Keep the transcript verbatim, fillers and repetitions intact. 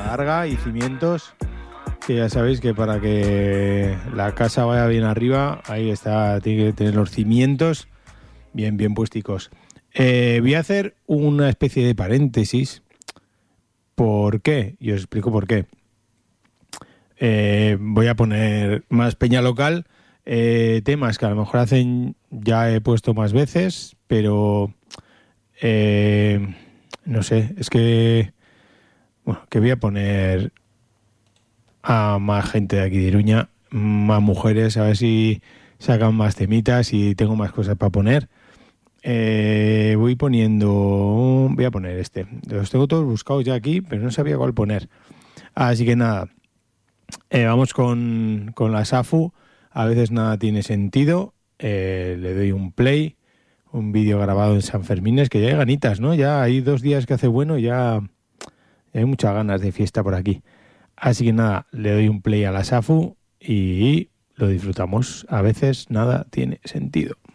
larga y cimientos, que ya sabéis que para que la casa vaya bien arriba, ahí está, tiene que tener los cimientos bien, bien puesticos. Eh, voy a hacer una especie de paréntesis. ¿Por qué? Y os explico por qué. Eh, voy a poner más peña local, eh, temas que a lo mejor hacen ya he puesto más veces, pero eh, no sé, es que bueno, que voy a poner a más gente de aquí de Iruña, más mujeres, a ver si sacan más temitas y tengo más cosas para poner. Eh, voy poniendo, voy a poner este. Los tengo todos buscados ya aquí, pero no sabía cuál poner. Así que nada, eh, vamos con, con la Safu. A veces nada tiene sentido. Eh, le doy un play, un vídeo grabado en San Fermines, que ya hay ganitas, ¿no? Ya hay dos días que hace bueno, ya, ya hay muchas ganas de fiesta por aquí. Así que nada, le doy un play a la Safu y lo disfrutamos. A veces nada tiene sentido.